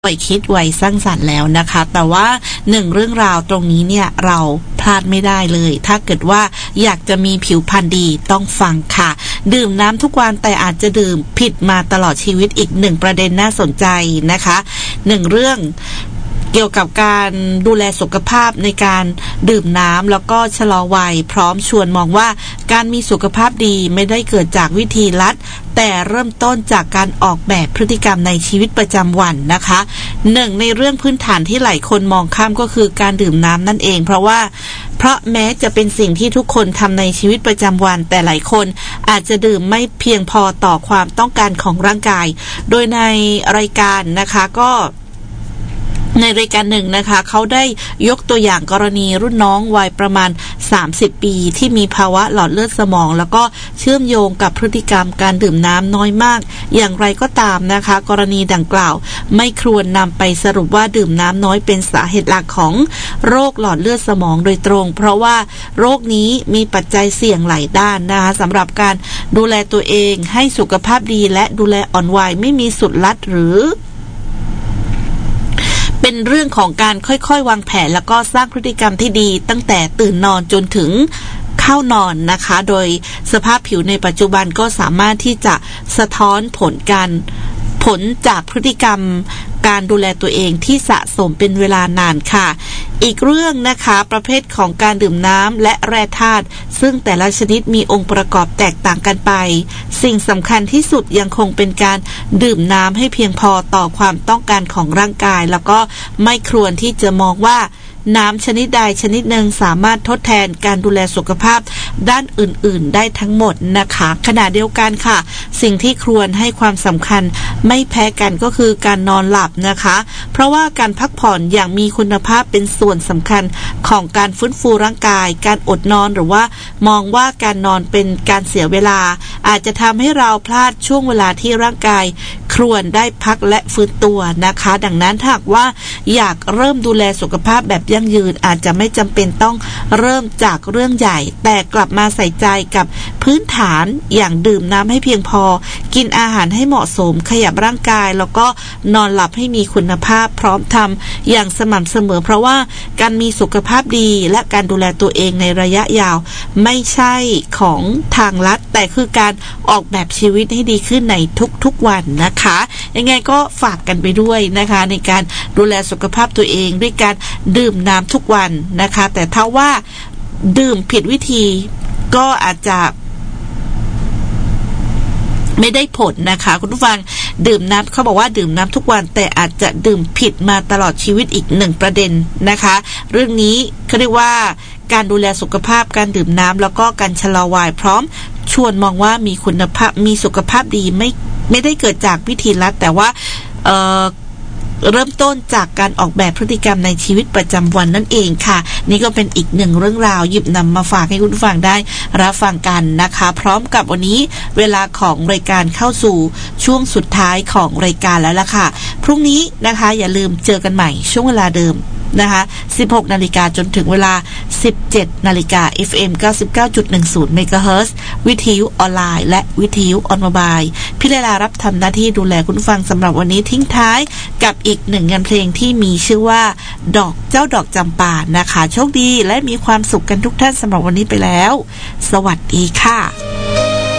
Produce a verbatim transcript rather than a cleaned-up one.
วัยคิดวัยสร้างสรรค์แล้วนะคะแต่ว่าหนึ่งเรื่องราวตรงนี้เนี่ยเราพลาดไม่ได้เลยถ้าเกิดว่าอยากจะมีผิวพรรณดีต้องฟังค่ะดื่มน้ำทุกวันแต่อาจจะดื่มผิดมาตลอดชีวิตอีกหนึ่งประเด็นน่าสนใจนะคะหนึ่งเรื่องเกี่ยวกับการดูแลสุขภาพในการดื่มน้ำแล้วก็ชะลอวัยพร้อมชวนมองว่าการมีสุขภาพดีไม่ได้เกิดจากวิธีลัดแต่เริ่มต้นจากการออกแบบพฤติกรรมในชีวิตประจำวันนะคะหนึ่งในเรื่องพื้นฐานที่หลายคนมองข้ามก็คือการดื่มน้ำนั่นเองเพราะว่าเพราะแม้จะเป็นสิ่งที่ทุกคนทำในชีวิตประจำวันแต่หลายคนอาจจะดื่มไม่เพียงพอต่อความต้องการของร่างกายโดยในรายการนะคะก็ในรายการหนึ่งนะคะเขาได้ยกตัวอย่างกรณีรุ่นน้องวัยประมาณสามสิบปีที่มีภาวะหลอดเลือดสมองแล้วก็เชื่อมโยงกับพฤติกรรมการดื่มน้ำน้อยมากอย่างไรก็ตามนะคะกรณีดังกล่าวไม่ควรนำไปสรุปว่าดื่มน้ำน้อยเป็นสาเหตุหลักของโรคหลอดเลือดสมองโดยตรงเพราะว่าโรคนี้มีปัจจัยเสี่ยงหลายด้านนะคะสำหรับการดูแลตัวเองให้สุขภาพดีและดูแลอ่อนวัยไม่มีสุดลัดหรือเป็นเรื่องของการค่อยๆวางแผนแล้วก็สร้างพฤติกรรมที่ดีตั้งแต่ตื่นนอนจนถึงเข้านอนนะคะโดยสภาพผิวในปัจจุบันก็สามารถที่จะสะท้อนผลการผลจากพฤติกรรมการดูแลตัวเองที่สะสมเป็นเวลานานค่ะอีกเรื่องนะคะประเภทของการดื่มน้ำและแร่ธาตุซึ่งแต่ละชนิดมีองค์ประกอบแตกต่างกันไปสิ่งสำคัญที่สุดยังคงเป็นการดื่มน้ำให้เพียงพอต่อความต้องการของร่างกายแล้วก็ไม่ควรที่จะมองว่าน้ำชนิดใดชนิดหนึ่งสามารถทดแทนการดูแลสุขภาพด้านอื่นๆได้ทั้งหมดนะคะขณะเดียวกันค่ะสิ่งที่ควรให้ความสำคัญไม่แพ้กันก็คือการนอนหลับนะคะเพราะว่าการพักผ่อนอย่างมีคุณภาพเป็นส่วนสำคัญของการฟื้นฟูร่างกายการอดนอนหรือว่ามองว่าการนอนเป็นการเสียเวลาอาจจะทำให้เราพลาดช่วงเวลาที่ร่างกายควรได้พักและฟื้นตัวนะคะดังนั้นถ้าหากว่าอยากเริ่มดูแลสุขภาพแบบยั่งยืนอาจจะไม่จำเป็นต้องเริ่มจากเรื่องใหญ่แต่กลับมาใส่ใจกับพื้นฐานอย่างดื่มน้ำให้เพียงพอกินอาหารให้เหมาะสมขยับร่างกายแล้วก็นอนหลับให้มีคุณภาพพร้อมทำอย่างสม่ำเสมอเพราะว่าการมีสุขภาพดีและการดูแลตัวเองในระยะยาวไม่ใช่ของทางลัดแต่คือการออกแบบชีวิตให้ดีขึ้นในทุกๆวันนะคะยังไงก็ฝากกันไปด้วยนะคะในการดูแลสุขภาพตัวเองด้วยการดื่มน้ำทุกวันนะคะแต่ถ้าว่าดื่มผิดวิธีก็อาจจะไม่ได้ผลนะคะคุณผู้ฟังดื่มน้ำเขาบอกว่าดื่มน้ำทุกวันแต่อาจจะดื่มผิดมาตลอดชีวิตอีกหนึ่งประเด็นนะคะเรื่องนี้เขาเรียกว่าการดูแลสุขภาพการดื่มน้ำแล้วก็การชะลอวัยพร้อมชวนมองว่ามีคุณภาพมีสุขภาพดีไม่ไม่ได้เกิดจากวิธีลัดแต่ว่าเอ่อเริ่มต้นจากการออกแบบพฤติกรรมในชีวิตประจำวันนั่นเองค่ะนี่ก็เป็นอีกหนึ่งเรื่องราวหยิบนำมาฝากให้คุณผู้ฟังได้รับฟังกันนะคะพร้อมกับวันนี้เวลาของรายการเข้าสู่ช่วงสุดท้ายของรายการแล้วล่ะค่ะพรุ่งนี้นะคะอย่าลืมเจอกันใหม่ช่วงเวลาเดิมนะคะ สิบหกนาฬิกา จนถึงเวลา สิบเจ็ดนาฬิกา เอฟ เอ็ม เก้าสิบเก้าจุดหนึ่งศูนย์ เมกะเฮิรตซ์ วิทยุออนไลน์และวิทยุออนโมบายพี่เลลารับทำหน้าที่ดูแลคุณฟังสำหรับวันนี้ทิ้งท้ายกับอีกหนึ่งงานเพลงที่มีชื่อว่าดอกเจ้าดอกจำปานะคะโชคดีและมีความสุขกันทุกท่านสำหรับวันนี้ไปแล้วสวัสดีค่ะ